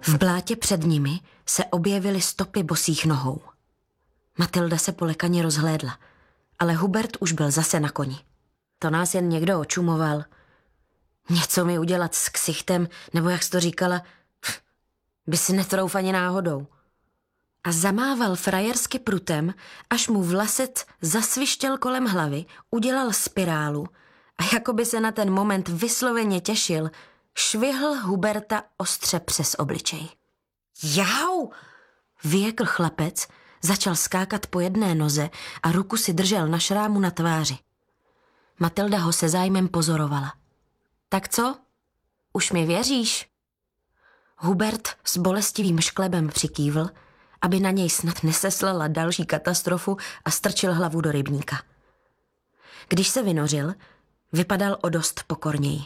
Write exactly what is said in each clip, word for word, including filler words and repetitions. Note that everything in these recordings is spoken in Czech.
V blátě před nimi se objevily stopy bosých nohou. Matilda se polekaně rozhlédla, ale Hubert už byl zase na koni. To nás jen někdo očumoval. Něco mi udělat s ksichtem, nebo jak jsi to říkala, by si netrouf ani náhodou. A zamával frajersky prutem, až mu vlasec zasvištěl kolem hlavy, udělal spirálu a jako by se na ten moment vysloveně těšil, švihl Huberta ostře přes obličej. Jau! Vyjekl chlapec, začal skákat po jedné noze a ruku si držel na šrámu na tváři. Matilda ho se zájmem pozorovala. Tak co? Už mi věříš? Hubert s bolestivým šklebem přikývl, aby na něj snad neseslala další katastrofu a strčil hlavu do rybníka. Když se vynořil, vypadal o dost pokorněji.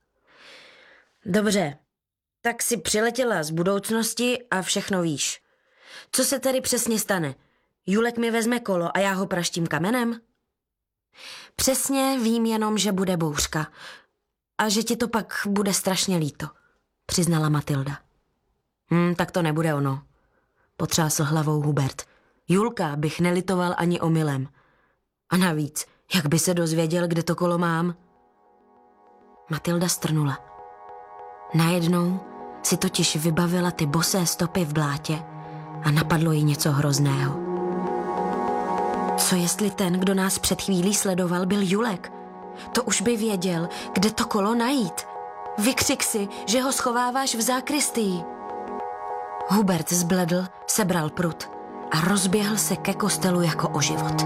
Dobře, tak si přiletěla z budoucnosti a všechno víš. Co se tedy přesně stane? Julek mi vezme kolo a já ho praštím kamenem? Přesně vím jenom, že bude bouřka a že ti to pak bude strašně líto, přiznala Matilda. Hm, tak to nebude ono, potřásl hlavou Hubert. Julka bych nelitoval ani omylem. A navíc, jak by se dozvěděl, kde to kolo mám? Matilda strnula. Najednou si totiž vybavila ty bosé stopy v blátě a napadlo jí něco hrozného. Co jestli ten, kdo nás před chvílí sledoval, byl Julek? To už by věděl, kde to kolo najít. Vykřik si, že ho schováváš v zákristii. Hubert zbledl, sebral prut a rozběhl se ke kostelu jako o život.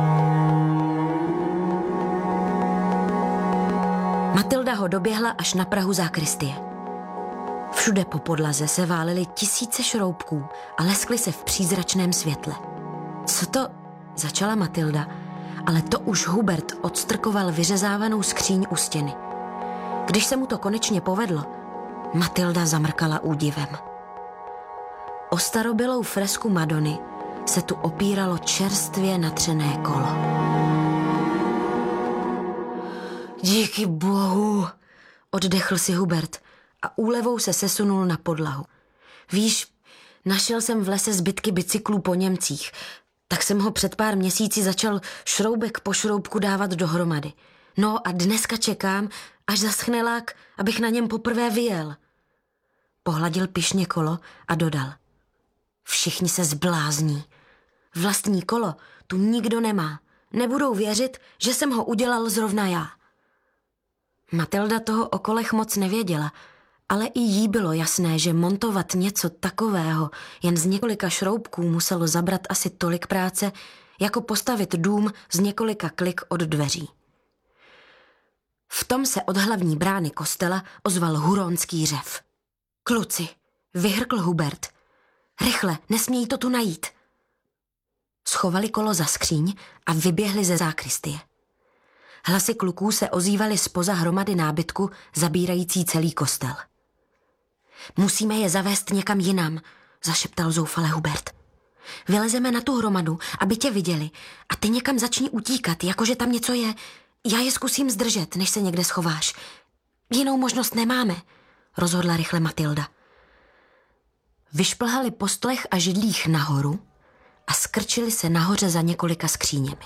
Matilda ho doběhla až na prahu zákristie. Všude po podlaze se válely tisíce šroubků a leskly se v přízračném světle. Co to? Začala Matilda, ale to už Hubert odstrkoval vyřezávanou skříň u stěny. Když se mu to konečně povedlo, Matilda zamrkala údivem. O starobylou fresku Madony se tu opíralo čerstvě natřené kolo. Díky bohu, oddechl si Hubert a úlevou se sesunul na podlahu. Víš, našel jsem v lese zbytky bicyklů po Němcích, tak jsem ho před pár měsíci začal šroubek po šroubku dávat dohromady. No a dneska čekám, až zaschnelák, abych na něm poprvé vyjel. Pohladil pyšně kolo a dodal. Všichni se zblázní. Vlastní kolo tu nikdo nemá. Nebudou věřit, že jsem ho udělal zrovna já. Matilda toho o kolech moc nevěděla, ale i jí bylo jasné, že montovat něco takového jen z několika šroubků muselo zabrat asi tolik práce, jako postavit dům z několika klik od dveří. V tom se od hlavní brány kostela ozval huronský řev. Kluci, vyhrkl Hubert. Rychle, nesmějí to tu najít. Schovali kolo za skříň a vyběhli ze zákristie. Hlasy kluků se ozývaly zpoza hromady nábytku, zabírající celý kostel. Musíme je zavést někam jinam, zašeptal zoufale Hubert. Vylezeme na tu hromadu, aby tě viděli a ty někam začni utíkat, jakože tam něco je. Já je zkusím zdržet, než se někde schováš. Jinou možnost nemáme, rozhodla rychle Matilda. Vyšplhali po stolech a židlích nahoru a skrčili se nahoře za několika skříněmi.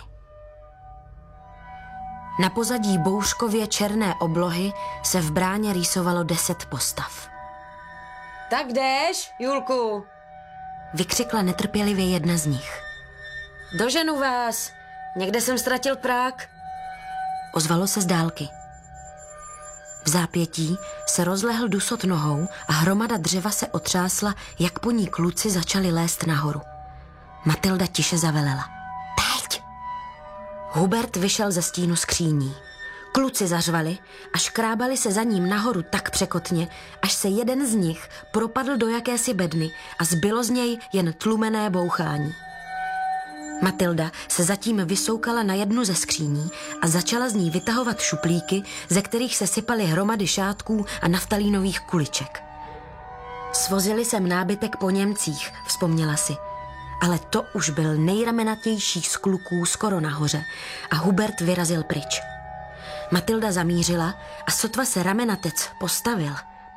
Na pozadí bouřkově černé oblohy se v bráně rýsovalo deset postav. Tak jdeš, Julku, vykřikla netrpělivě jedna z nich. Doženu vás, někde jsem ztratil prák. Ozvalo se z dálky. V zápětí se rozlehl dusot nohou a hromada dřeva se otřásla, jak po ní kluci začali lézt nahoru. Matilda tiše zavelela. Teď! Hubert vyšel ze stínu skříní. Kluci zařvali a škrábali se za ním nahoru tak překotně, až se jeden z nich propadl do jakési bedny a zbylo z něj jen tlumené bouchání. Matilda se zatím vysoukala na jednu ze skříní a začala z ní vytahovat šuplíky, ze kterých se sypaly hromady šátků a naftalínových kuliček. Svozili sem nábytek po Němcích, vzpomněla si, ale to už byl nejramenatější z kluků skoro nahoře a Hubert vyrazil pryč. Matilda zamířila a sotva se ramenatec postavil,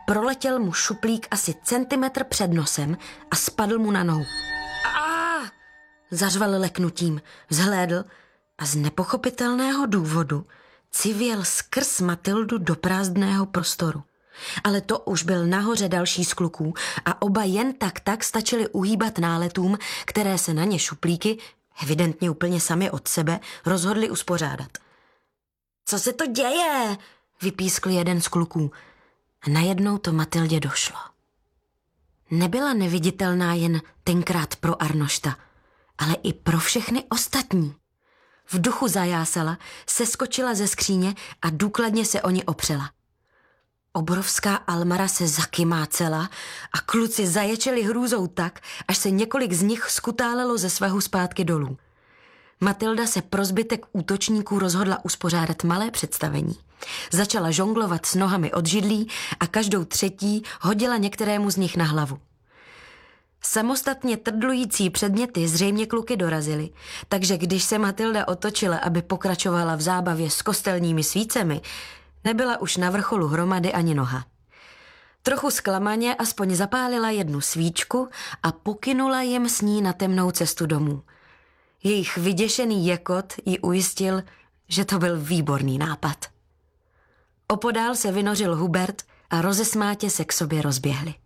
proletěl mu šuplík asi centimetr před nosem a spadl mu na nohu. A! Zařval leknutím, vzhlédl a z nepochopitelného důvodu civěl skrz Matildu do prázdného prostoru. Ale to už byl nahoře další z kluků a oba jen tak tak stačili uhýbat náletům, které se na ně šuplíky, evidentně úplně sami od sebe, rozhodli uspořádat. Co se to děje? Vypískl jeden z kluků. A najednou to Matildě došlo. Nebyla neviditelná jen tenkrát pro Arnošta, ale i pro všechny ostatní. V duchu zajásala, seskočila ze skříně a důkladně se o ní opřela. Obrovská almara se zakymácela a kluci zaječeli hrůzou tak, až se několik z nich skutálelo ze svahu zpátky dolů. Matilda se pro zbytek útočníků rozhodla uspořádat malé představení. Začala žonglovat s nohami od židlí a každou třetí hodila některému z nich na hlavu. Samostatně trdlující předměty zřejmě kluky dorazily, takže když se Matilda otočila, aby pokračovala v zábavě s kostelními svícemi, nebyla už na vrcholu hromady ani noha. Trochu zklamaně aspoň zapálila jednu svíčku a pokynula jim s ní na temnou cestu domů. Jejich vyděšený jekot ji ujistil, že to byl výborný nápad. Opodál se vynořil Hubert a rozesmátě se k sobě rozběhli.